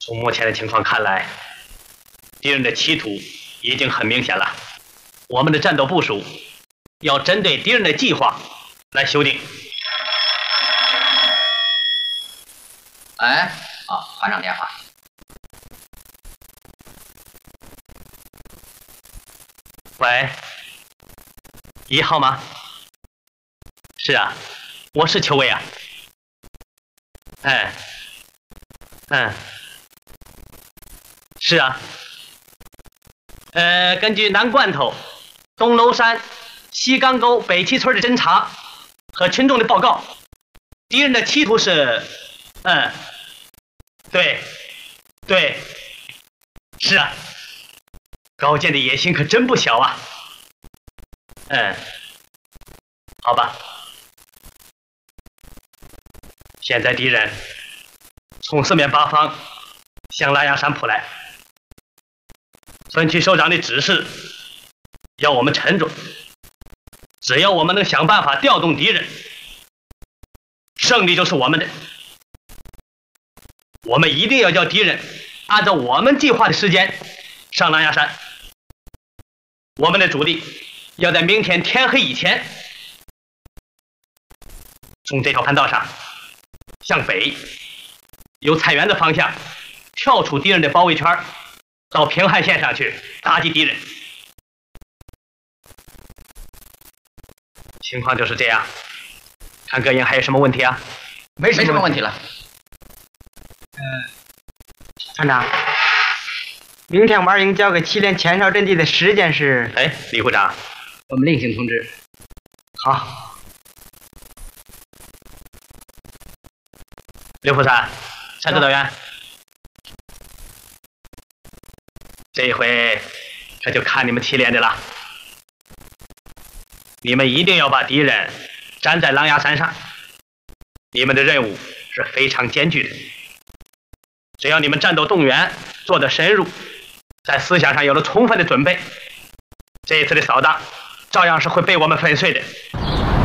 从目前的情况看来，敌人的企图已经很明显了。我们的战斗部署要针对敌人的计划来修订。 哎，团长电话。 喂，1号吗？是啊，我是邱卫啊。是啊。根据南罐头、东楼山、西岗沟、北七村的侦查和群众的报告，敌人的企图是，对，是啊，高见的野心可真不小啊。好吧。现在敌人从四面八方向拉雅山扑来，分区首长的指示要我们沉着，只要我们能想办法调动敌人，胜利就是我们的。我们一定要叫敌人按照我们计划的时间上狼牙山。我们的主力要在明天天黑以前，从这条盘道上向北，由菜园的方向跳出敌人的包围圈，到平汉线上去打击敌人。情况就是这样。看各营还有什么问题啊？ 没什么问题了。 团长，明天5·2营交给祁连前哨阵地的时间是？ 李股长， 我们另行通知。 好。 刘副参，陈指导员，这一回可就看你们祁连的了。你们一定要把敌人粘在狼牙山上，你们的任务是非常艰巨的。只要你们战斗动员做得深入，在思想上有了充分的准备，这一次的扫荡照样是会被我们粉碎的。